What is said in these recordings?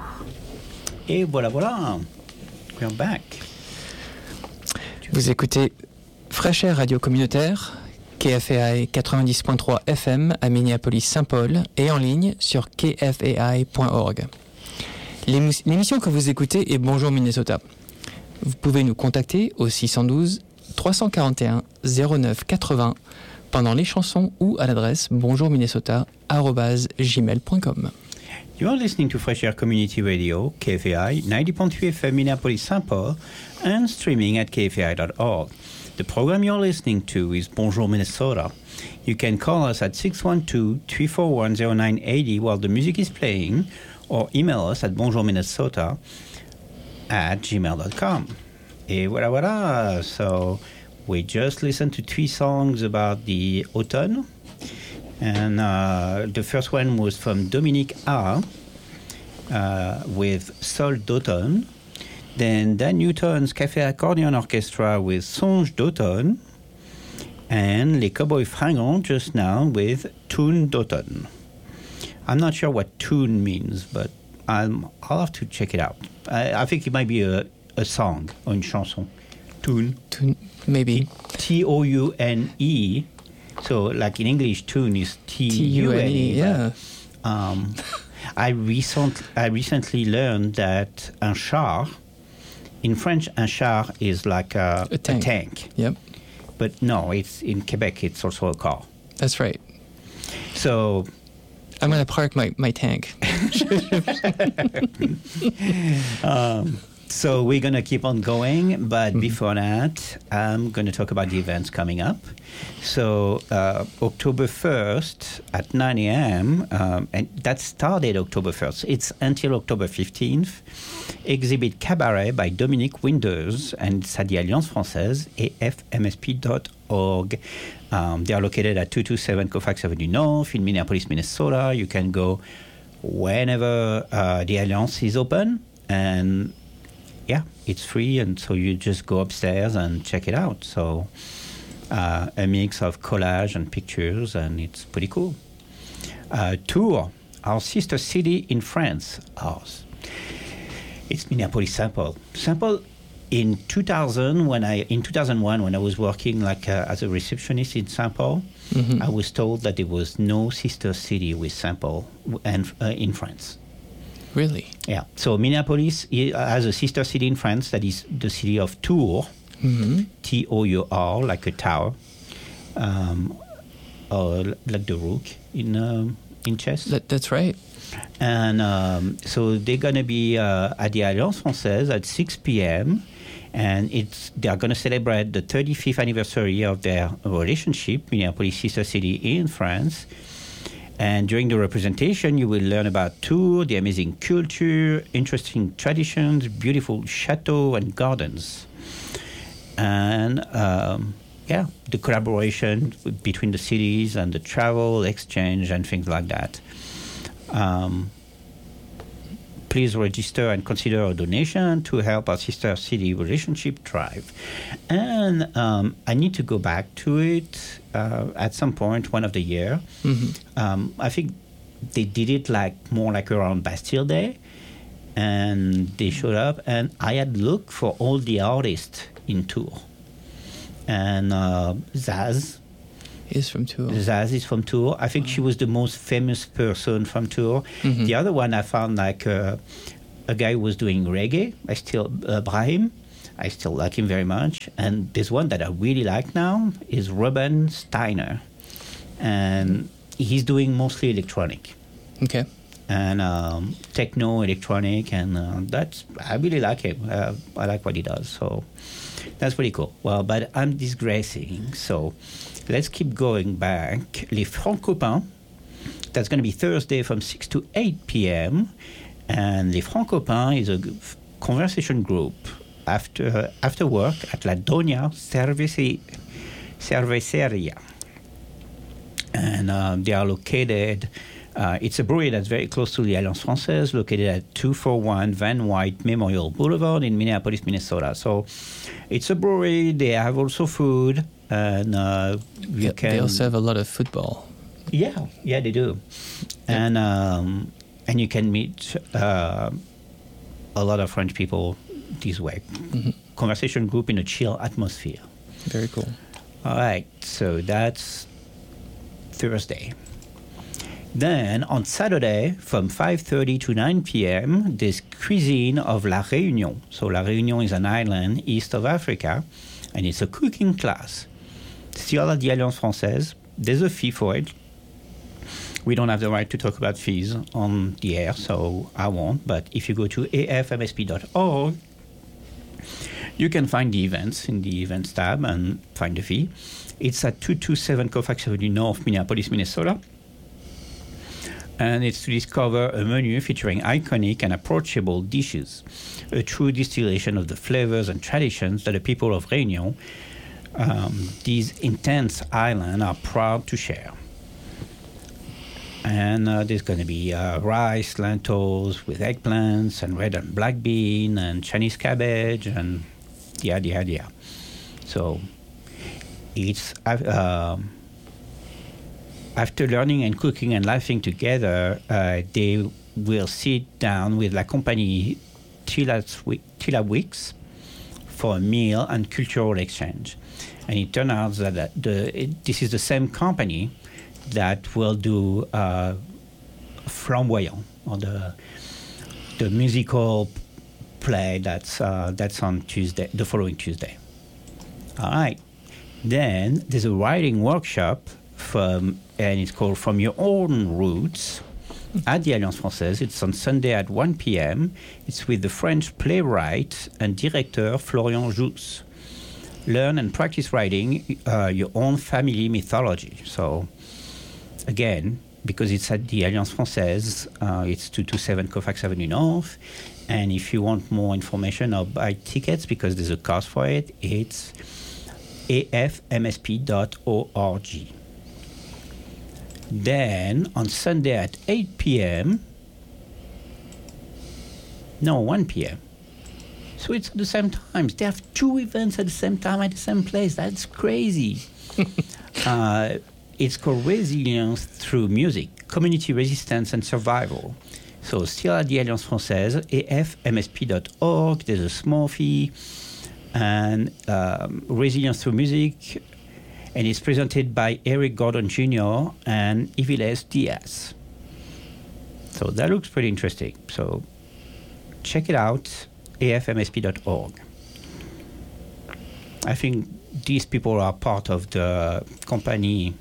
Et voilà, we're back. Vous écoutez Fraîche Air Radio Communautaire, KFAI 90.3 FM à Minneapolis-Saint-Paul et en ligne sur kfai.org. L'émission que vous écoutez est Bonjour Minnesota. Vous pouvez nous contacter au 612 341 09 80 pendant les chansons ou à l'adresse bonjourminnesota@gmail.com. You are listening to Fresh Air Community Radio, KFAI 90.3 FM Minneapolis-Saint Paul, and streaming at kfai.org. The program you're listening to is Bonjour Minnesota. You can call us at 612-341-0980 while the music is playing, or email us at bonjourminnesota@gmail.com. Et voilà. So we just listened to 3 songs about the autumn. And the first one was from Dominique A. With Sol d'automne. Then Dan Newton's Café Accordion Orchestra with Songe d'automne. And Les Cowboys Fringants just now with Tune d'automne. I'm not sure what tune means, but I'll have to check it out. I think it might be a song or une chanson. Tune. Tune, maybe. Toune. So, like in English, tune is T-U-N-E. Yeah. I recently learned that un char, in French, un char is like a tank. Yep. But no, it's in Quebec, it's also a car. That's right. So I'm going to park my tank. So we're going to keep on going, but before that, I'm going to talk about the events coming up. So October 1st at 9 a.m., and that started October 1st. It's until October 15th. Exhibit Cabaret by Dominique Winders, and it's at the Alliance Française, afmsp.org. They are located at 227 Colfax Avenue North in Minneapolis, Minnesota. You can go whenever the Alliance is open, and yeah, it's free, and so you just go upstairs and check it out. So a mix of collage and pictures, and it's pretty cool. Tour, our sister city in France. It's Minneapolis-Saint Paul. Saint Paul, in 2001, when I was working as a receptionist in Saint Paul, I was told that there was no sister city with Saint Paul and in France. Really? Yeah. So Minneapolis has a sister city in France that is the city of Tours, T-O-U-R, like a tower, or like the rook in chess. That's right. And so they're going to be at the Alliance Française at 6 p.m. And they are going to celebrate the 35th anniversary of their relationship, Minneapolis, sister city in France. And during the representation, you will learn about Tours, the amazing culture, interesting traditions, beautiful chateaux and gardens. And, the collaboration between the cities and the travel, exchange, and things like that. Please register and consider a donation to help our sister city relationship thrive. And I need to go back to it at some point, one of the year. I think they did it more like around Bastille Day, and they showed up, and I had looked for all the artists in Tours. And Zaz is from Tours. Zaz is from Tours. I think she was the most famous person from Tours. The other one I found a guy who was doing reggae. Brahim. I still like him very much. And there's one that I really like now is Ruben Steiner. And he's doing mostly electronic. Okay. And techno, electronic, and I really like him. I like what he does. So that's pretty cool. Well, but I'm digressing. So let's keep going back. Les Francopains, that's going to be Thursday from 6 to 8 p.m. And Les Francopains is a conversation group after work at La Doña Cerveceria. And they are located, it's a brewery that's very close to the Alliance Française, located at 241 Van White Memorial Boulevard in Minneapolis, Minnesota. So it's a brewery. They have also food. And they also have a lot of football. Yeah, they do. And you can meet a lot of French people this way. Conversation group in a chill atmosphere. Very cool. All right, so that's Thursday. Then on Saturday from 5:30 to 9 p.m., there's Cuisine of La Réunion. So La Réunion is an island east of Africa, and it's a cooking class. Still at the Alliance Française. There's a fee for it. We don't have the right to talk about fees on the air, so I won't. But if you go to afmsp.org, you can find the events in the events tab and find the fee. It's at 227 Colfax Avenue North, Minneapolis, Minnesota. And it's to discover a menu featuring iconic and approachable dishes, a true distillation of the flavors and traditions that the people of Réunion, these intense islands, are proud to share. And there's going to be rice, lentils with eggplants and red and black bean and Chinese cabbage and yeah. So it's after learning and cooking and laughing together, they will sit down with La Compagnie Tila-Wix for a meal and cultural exchange. And it turns out that this is the same company that will do Flamboyant, or the musical play that's on Tuesday, the following Tuesday. All right. Then there's a writing workshop and it's called From Your Own Roots at the Alliance Française. It's on Sunday at 1 p.m. It's with the French playwright and director Florian Jousse. Learn and practice writing your own family mythology. So, again, because it's at the Alliance Française, it's 227 Colfax Avenue North. And if you want more information or buy tickets, because there's a cost for it, it's afmsp.org. Then, on Sunday at 8 p.m., 1 p.m., so it's at the same time. They have two events at the same time at the same place. That's crazy. It's called Resilience Through Music, Community Resistance and Survival. So still at the Alliance Française, afmsp.org. There's a small fee. And Resilience Through Music. And it's presented by Eric Gordon Jr. and Iviles Diaz. So that looks pretty interesting. So check it out. afmsp.org. I think these people are part of the company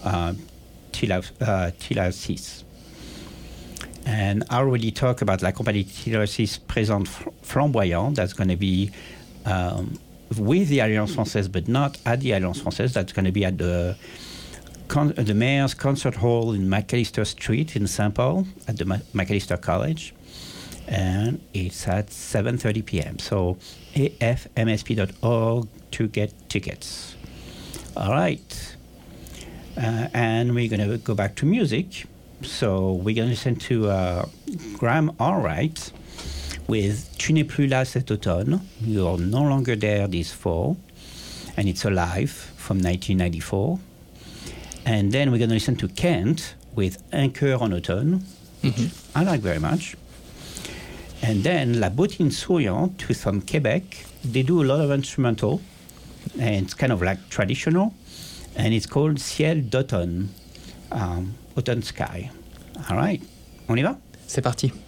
Tila-Wix. And I already talked about La Compagnie Tila-Wix Présente Flamboyant. That's going to be with the Alliance Française, but not at the Alliance Française. That's going to be at the Mayor's Concert Hall in McAllister Street in St. Paul at the McAllister College. And it's at 7:30 p.m. So afmsp.org to get tickets. All right. And we're going to go back to music. So we're going to listen to Graham Allwright with Tu n'es plus là cet automne. You're no longer there this fall. And it's Alive from 1994. And then we're going to listen to Kent with Un cœur en automne, which I like very much. And then La Bottine Souriante from Quebec. They do a lot of instrumental, and it's kind of like traditional. And it's called Ciel d'automne, Autumn Sky. All right, on y va? C'est parti.